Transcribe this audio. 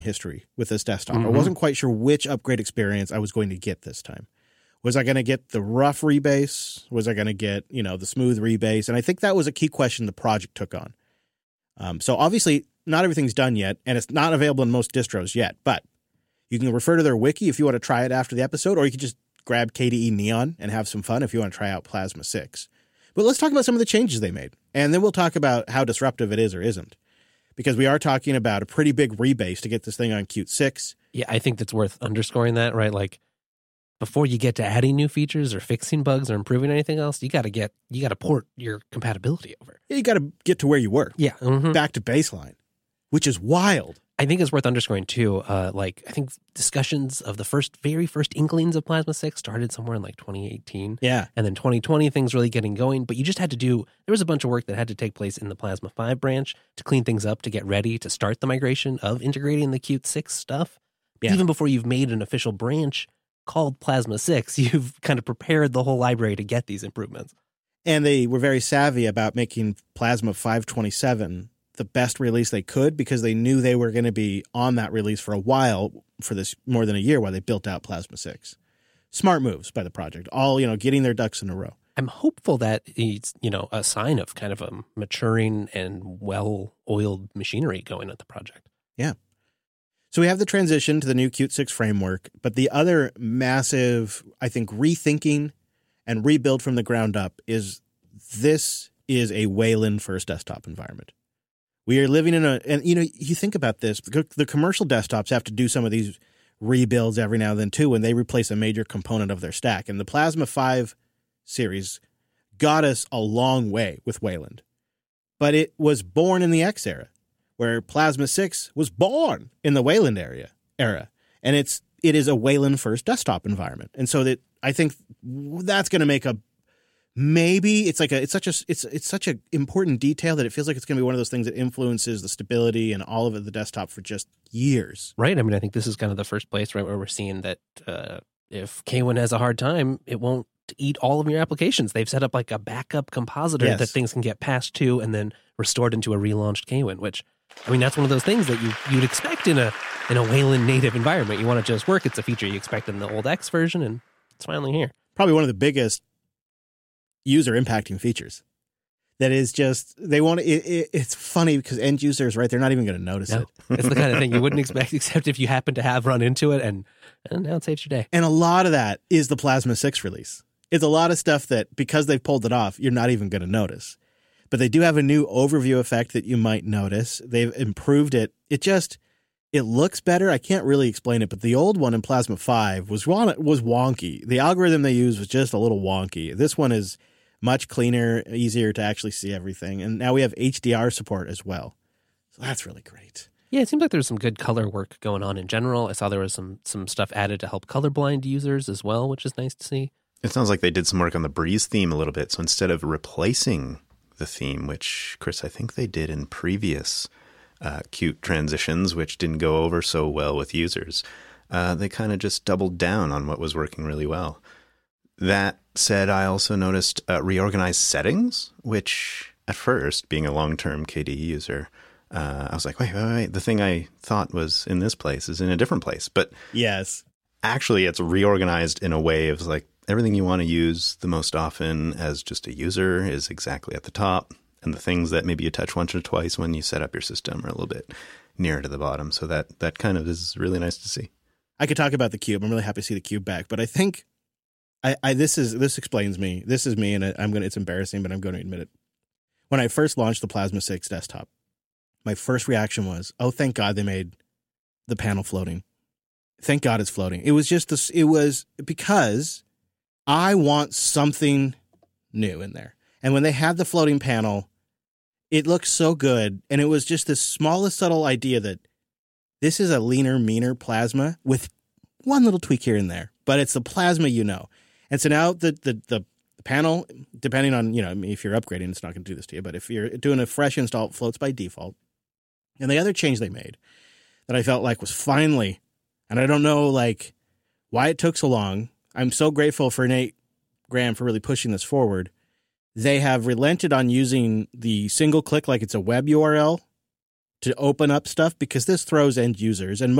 history with this desktop. I wasn't quite sure which upgrade experience I was going to get this time. Was I going to get the rough rebase? Was I going to get, the smooth rebase? And I think that was a key question the project took on. So obviously, not everything's done yet, and it's not available in most distros yet. But you can refer to their wiki if you want to try it after the episode, or you can just grab KDE Neon and have some fun if you want to try out Plasma 6. But let's talk about some of the changes they made, and then we'll talk about how disruptive it is or isn't. Because we are talking about a pretty big rebase to get this thing on Qt 6. Yeah, I think that's worth underscoring that, right? Like, before you get to adding new features or fixing bugs or improving anything else, you got to port your compatibility over. Yeah, you got to get to where you were. Yeah. Back to baseline, which is wild. I think it's worth underscoring too. I think discussions of the very first inklings of Plasma 6 started somewhere in like 2018. Yeah. And then 2020, things really getting going. But you just had to there was a bunch of work that had to take place in the Plasma 5 branch to clean things up, to get ready to start the migration of integrating the Qt 6 stuff. Yeah. Even before you've made an official branch called Plasma 6, you've kind of prepared the whole library to get these improvements. And they were very savvy about making Plasma 527 the best release they could, because they knew they were going to be on that release for a while, for this more than a year, while they built out Plasma 6. Smart moves by the project, all, getting their ducks in a row. I'm hopeful that it's, a sign of kind of a maturing and well-oiled machinery going at the project. Yeah. So we have the transition to the new Qt 6 framework, but the other massive, I think, rethinking and rebuild from the ground up is this is a Wayland first desktop environment. We are living in and you think about this, the commercial desktops have to do some of these rebuilds every now and then too, when they replace a major component of their stack. And the Plasma 5 series got us a long way with Wayland, but it was born in the X era, where Plasma 6 was born in the Wayland era. And it is a Wayland first desktop environment. And so that I think that's going to make it's such a important detail that it feels like it's going to be one of those things that influences the stability and all of the desktop for just years. Right. I mean, I think this is kind of the first place, right, where we're seeing that if Kwin has a hard time, it won't eat all of your applications. They've set up like a backup compositor that things can get passed to and then restored into a relaunched Kwin, which, I mean, that's one of those things that you'd expect in a Wayland native environment. You want it to just work. It's a feature you expect in the old X version, and it's finally here. Probably one of the biggest user impacting features. That is just, they want it's funny because end users, right, they're not even going to notice it. It's the kind of thing you wouldn't expect, except if you happen to have run into it, and now it saves your day. And a lot of that is the Plasma 6 release. It's a lot of stuff that, because they've pulled it off, you're not even going to notice. But they do have a new overview effect that you might notice. They've improved it. It looks better. I can't really explain it, but the old one in Plasma 5 was wonky. The algorithm they used was just a little wonky. This one is much cleaner, easier to actually see everything. And now we have HDR support as well. So that's really great. Yeah, it seems like there's some good color work going on in general. I saw there was some stuff added to help colorblind users as well, which is nice to see. It sounds like they did some work on the Breeze theme a little bit. So instead of replacing the theme, which, Chris, I think they did in previous Qt transitions, which didn't go over so well with users, they kind of just doubled down on what was working really well. That said, I also noticed reorganized settings, which at first, being a long-term KDE user, I was like, wait, the thing I thought was in this place is in a different place. But yes, actually it's reorganized in a way of like everything you want to use the most often as just a user is exactly at the top. And the things that maybe you touch once or twice when you set up your system are a little bit nearer to the bottom. So that kind of is really nice to see. I could talk about the cube. I'm really happy to see the cube back, but I think this explains me. This is me, and it's embarrassing, but I'm going to admit it. When I first launched the Plasma 6 desktop, my first reaction was, oh, thank God they made the panel floating. Thank God it's floating. It was just this. It was because I want something new in there. And when they had the floating panel, it looked so good. And it was just this smallest subtle idea that this is a leaner, meaner Plasma with one little tweak here and there. But it's the Plasma you know. And so now the panel, depending on, if you're upgrading, it's not going to do this to you. But if you're doing a fresh install, it floats by default. And the other change they made that I felt like was finally, and I don't know why it took so long. I'm so grateful for Nate Graham for really pushing this forward. They have relented on using the single click like it's a web URL to open up stuff because this throws end users and